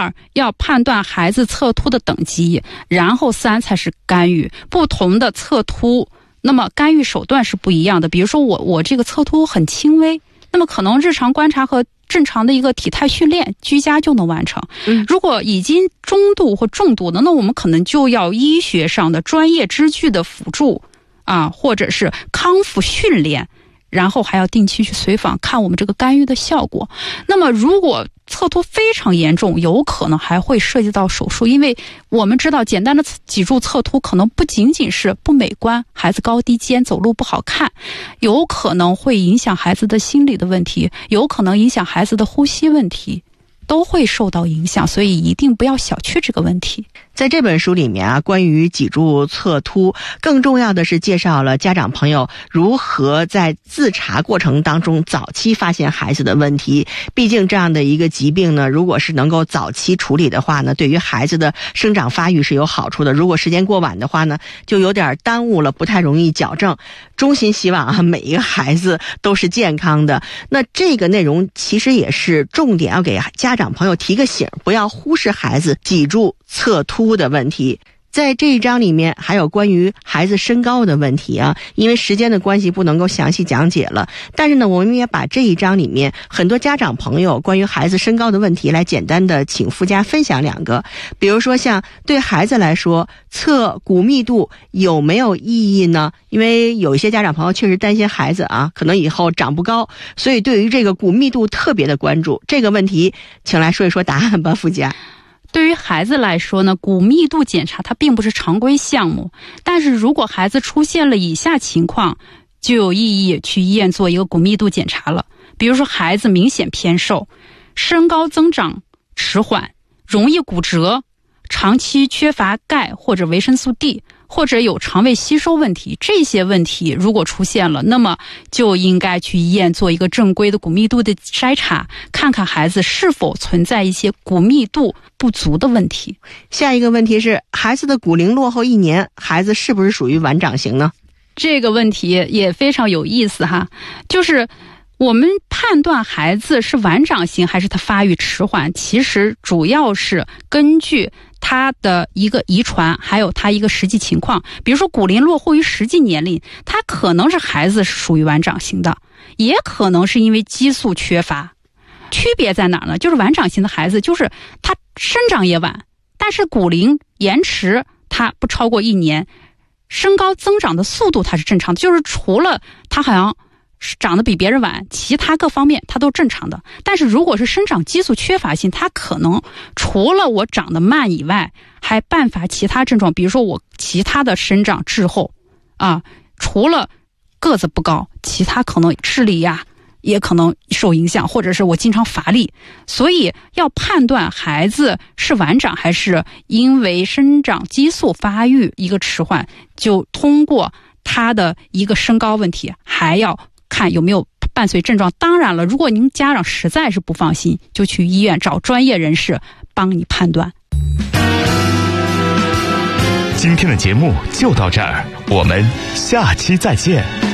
2要判断孩子侧突的等级，然后3才是干预。不同的侧突，那么干预手段是不一样的。比如说我这个侧突很轻微，那么可能日常观察和正常的一个体态训练居家就能完成。如果已经中度或重度的，那我们可能就要医学上的专业支具的辅助或者是康复训练，然后还要定期去随访看我们这个干预的效果。那么如果侧突非常严重，有可能还会涉及到手术，因为我们知道简单的脊柱侧突可能不仅仅是不美观，孩子高低肩走路不好看，有可能会影响孩子的心理的问题，有可能影响孩子的呼吸问题，都会受到影响，所以一定不要小觑这个问题。 在这本书里面关于脊柱侧突，更重要的是介绍了家长朋友如何在自查过程当中早期发现孩子的问题。毕竟这样的一个疾病呢，如果是能够早期处理的话呢，对于孩子的生长发育是有好处的。如果时间过晚的话呢，就有点耽误了，不太容易矫正。衷心希望每一个孩子都是健康的。那这个内容其实也是重点要给家长朋友提个醒，不要忽视孩子脊柱侧突的问题。在这一章里面还有关于孩子身高的问题因为时间的关系不能够详细讲解了，但是呢我们也把这一章里面很多家长朋友关于孩子身高的问题来简单的请附加分享2个。比如说像对孩子来说测骨密度有没有意义呢？因为有一些家长朋友确实担心孩子可能以后长不高，所以对于这个骨密度特别的关注。这个问题请来说一说答案吧，附加。 对于孩子来说呢，骨密度检查它并不是常规项目，但是如果孩子出现了以下情况，就有意义去医院做一个骨密度检查了。比如说孩子明显偏瘦，身高增长迟缓，容易骨折，长期缺乏钙或者维生素 D， 或者有肠胃吸收问题，这些问题如果出现了，那么就应该去医院做一个正规的骨密度的筛查，看看孩子是否存在一些骨密度不足的问题。 下一个问题是，孩子的骨龄落后1年，孩子是不是属于晚长型呢？ 这个问题也非常有意思就是我们判断孩子是晚长型还是他发育迟缓，其实主要是根据他的一个遗传，还有他一个实际情况。比如说骨龄落后于实际年龄，他可能是孩子是属于晚长型的，也可能是因为激素缺乏。区别在哪呢？就是晚长型的孩子就是他生长也晚，但是骨龄延迟他不超过1年，身高增长的速度它是正常的，就是除了他好像长得比别人晚，其他各方面它都正常的。但是如果是生长激素缺乏性，它可能除了我长得慢以外，还伴发其他症状，比如说我其他的生长滞后除了个子不高，其他可能智力也可能受影响，或者是我经常乏力。所以要判断孩子是晚长还是因为生长激素发育一个迟缓，就通过他的一个身高问题，还要看有没有伴随症状。当然了，如果您家长实在是不放心，就去医院找专业人士帮你判断。 今天的节目就到这儿，我们下期再见。